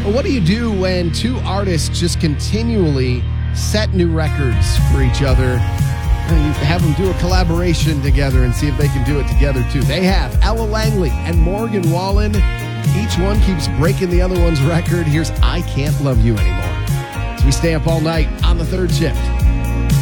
What do you do when two artists just continually set new records for each other? And you have them do a collaboration together and see if they can do it together too. They have Ella Langley and Morgan Wallen. Each one keeps breaking the other one's record. Here's I Can't Love You Anymore, as we stay up all night on the third shift.